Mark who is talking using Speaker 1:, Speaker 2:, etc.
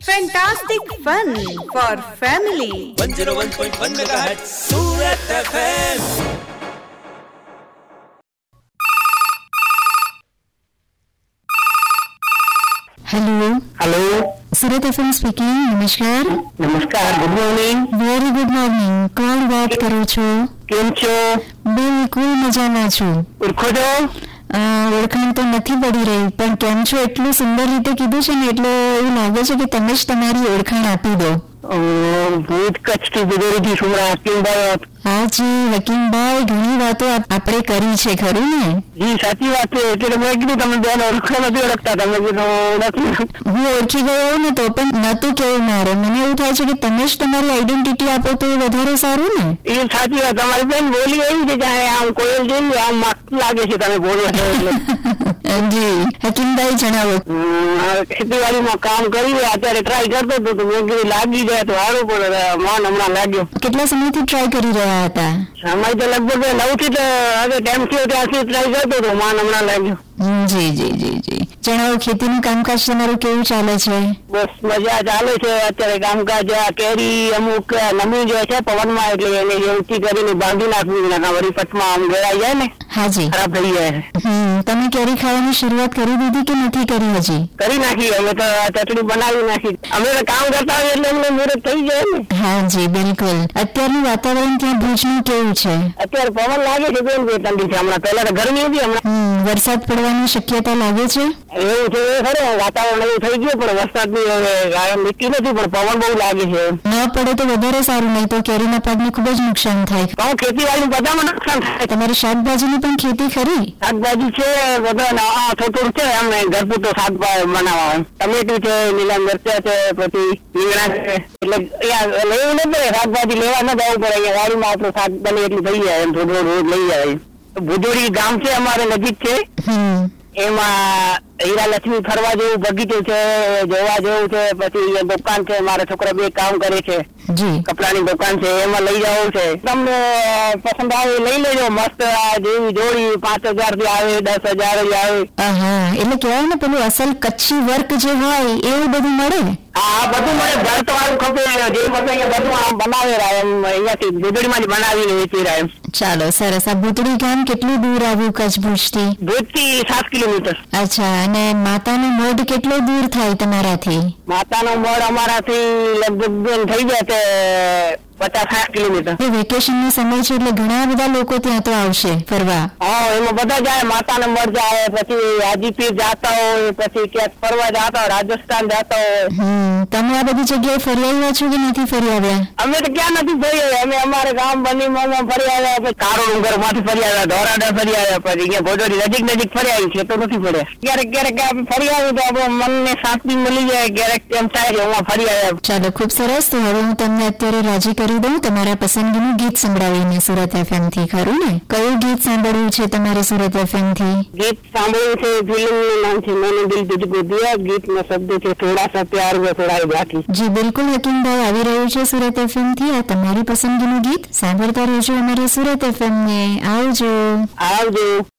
Speaker 1: Fantastic fun for family.
Speaker 2: 101.1 megahertz Surat FM.
Speaker 3: Hello Surat FM speaking. નમસ્કાર. Good morning. Very good morning. કોણ વાત કરો છો? કેમ છો? બિલકુલ મજામાં છું. ઓળખો છો? ઓળખાણ તો નથી પડી રહી, પણ કેમ છો એટલું સુંદર રીતે કીધું છે ને, એટલે એવું લાગે છે કે તમે જ તમારી ઓળખાણ આપી દો. ભૂત કચ્છથી ગુજરીથી છું હકીમભાઈ. હાજી હકીમભાઈ, ઘણી વાતો આપણે કરી છે, ખરું ને? જી સાચી વાત છે. એટલે મેં કીધું તમે બેન ઓળખાણ નથી ઓળખતા, તમે કીધું નથી. હું ઓળખી ગયો ને તો પણ નતું કેવું મારે. મને એવું થાય છે કે તમે જ તમારી આઈડેન્ટિટી આપો તો વધારે સારું ને. એ સાચી વાત. તમારી બેન બોલી એવી છે કે આમ કોયલ જોઈને આમ માગતું લાગે છે તમે બોલો છો એટલે. જી હકીમભાઈ જણાવો. ખેતીવાડીમાં કામ કરી અત્યારે ટ્રાય કરતો હતો તો મેં કીધું લાગી જાય તો સારું, પણ મન હમણાં લાગ્યો. કેટલા સમયથી ટ્રાય કરી રહ્યા હતા? સમય તો લગભગ 9 થી હવે ટાઈમ થયો ત્યાંથી ટ્રાય કરતો હતો, મન હમણાં લાગ્યો. જી જી જી જી. જણાવો, ખેતીનું કામકાજ તમારું કેવું ચાલે છે? બસ મજા ચાલે છે અત્યારે કામકાજ. કેરી અમુક નમી જાય છે પવનમાં, એટલે એને ઊંચી કરીને બાંધી નાખવી, વળી પટમાં આમ ગળાઈ જાય ને. હાજી, ખરાબ થઈ જાય. તમે કેરી ખાવાની શરૂઆત કરી દીધી કે નથી કરી? હજી કરી નાખી. અમે તો ચટણી બનાવી નાખી. અમે તો કામ કરતા હોય એટલે અમને મુહૂર્ત થઈ જાય ને. હાજી બિલકુલ. અત્યારનું વાતાવરણ ત્યાં ભુજનું કેવું છે? અત્યારે પવન લાગે છે બેન, બે ઠંડી છે. હમણાં પહેલા તો ગરમી હતી, હમણાં વરસાદ પડવાની શક્યતા લાગે છે. એવું છે ખરે, વાતાવરણ એવું થઈ ગયું, પણ વરસાદની નીકળી નથી, પણ પવન બહુ લાગે છે. ન પડે તો વધારે સારું, નહીં તો કેરીના પાકને ખૂબ જ નુકસાન થાય. ખેતીવાડી બધામાં નુકસાન થાય. તમારી શાકભાજીની પણ ખેતી ખરી? શાકભાજી છે બધા થોડું છે, અમને ઘરપૂરતો શાકભાજી બનાવવા. ટમેટું છે, લીલા મરચા છે, પછી રીંગણા છે. એટલે લેવું ન પડે, શાકભાજી લેવા ન જવું પડે. અહીંયા વાડીમાં આપણું શાક બને એટલું થઈ જાય, એમ થોડું રોજ લઈ જાય. ભુજોડી ગામ છે અમારે નજીક છે, એમાં હીરા લક્ષ્મી ફરવા જેવું બગીચો છે, જોવા જેવું છે. પછી દુકાન છે, મારા છોકરા બે કામ કરે છે, કપડાની દુકાન છે, એમાં લઈ જવું છે. તમને પસંદ આવે લઈ લેજો. મસ્ત જેવી જોડી 5,000 થી આવે, 10,000 આવે. એટલે કેવાય ને પેલું અસલ કચ્છી વર્ક જે હોય એવું બધું મળે. હા બધું મળે. ભરત વાળું ખપે, જે બધું આમ બનાવે એમ અહીંયાથી ભુજડીમાં જ બનાવીને વેચી રહ્યા એમ. ચાલો સરસ. આ ભૂતળી ગામ કેટલું દૂર આવ્યું કચ્છ ભુજથી? ભુજથી 7 કિલોમીટર. અચ્છા. અને માતાનો મઢ કેટલો દૂર થાય તમારાથી? માતાનો મઢ અમારાથી લગભગ થઈ જાય 50-60 કિલોમીટર. વેકેશન નો સમય છે એટલે ઘણા બધા લોકો ત્યાં તો આવશે ફરવા. હા, એમાં બધા જાય. માતાનો મઢ જાય, પછી હાજીપીર જાતા હોય, પછી ક્યાંક ફરવા જાતા હોય, રાજસ્થાન જાતા હોય. તમે આ બધી જગ્યાએ ફરી આવ્યા છો કે નથી ફરી આવ્યા? અમે તો ક્યાં નથી ફરી આવ્યા. અમે અમારે ગામ બનીમાં ફરી આવ્યા, પછી કારો ડુંગર માંથી ફરી આવ્યા, ધોરાડા ફરી આવ્યા, પછી અહીંયા ભોજોડી નજીક ફરી આવી છે તો નથી ફર્યા. ક્યારેક ફરી આવ્યું તો આપણું મનને શાંતિ મળી જાય. ક્યારેક એમ થાય કે હું ફરી આવ્યા. ચાલો ખૂબ સરસ. તો હવે હું તમને અત્યારે રાજી કરી દઉં તમારા પસંદગીનું ગીત સંભળાવીને સુરત એફએમ થી, ખરું ને? કયું ગીત સાંભળવું છે તમારે સુરત એફએમ થી? ગીત સાંભળવું છે, ફિલ્મનું નામ છે મેને દિલ તુझको દિયા. ગીતના શબ્દ છે થોડા સા પ્યાર વો થોડા બાકી. જી બિલકુલ હકીમભાઈ, આવી રહ્યું છે સુરત એફએમ થી આ તમારી પસંદગીનું ગીત. સાંભળતા રહેજો અમારી સુરત એફએમ ને. આવજો.